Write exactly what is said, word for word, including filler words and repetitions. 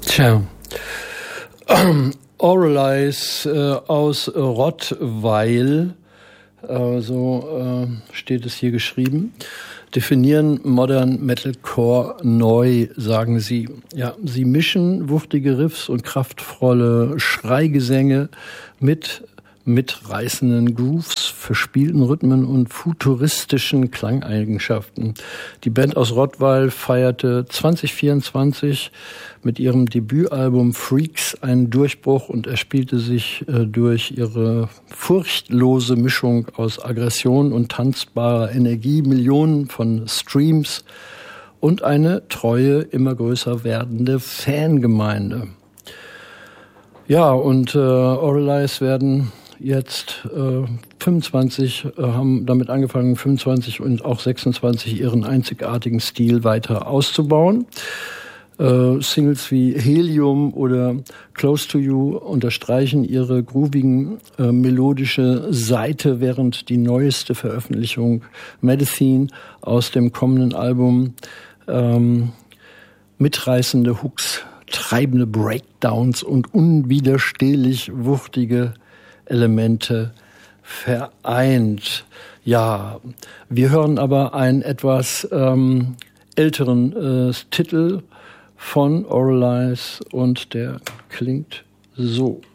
Tja, ähm, Auralize äh, aus Rottweil, äh, so äh, steht es hier geschrieben, definieren Modern Metalcore neu, sagen sie. Ja, sie mischen wuchtige Riffs und kraftvolle Schreigesänge mit mitreißenden Grooves, verspielten Rhythmen und futuristischen Klangeigenschaften. Die Band aus Rottweil feierte zwanzig vierundzwanzig mit ihrem Debütalbum Freaks einen Durchbruch und erspielte sich äh, durch ihre furchtlose Mischung aus Aggression und tanzbarer Energie Millionen von Streams und eine treue, immer größer werdende Fangemeinde. Ja, und äh, Auralize werden jetzt äh, fünfundzwanzig, äh, haben damit angefangen, fünfundzwanzig und auch sechsundzwanzig ihren einzigartigen Stil weiter auszubauen. Äh, Singles wie Helium oder Close to You unterstreichen ihre groovigen äh, melodische Seite, während die neueste Veröffentlichung Medicine aus dem kommenden Album ähm, mitreißende Hooks, treibende Breakdowns und unwiderstehlich wuchtige Elemente vereint. Ja, wir hören aber einen etwas ähm, älteren äh, Titel von Auralize und der klingt so.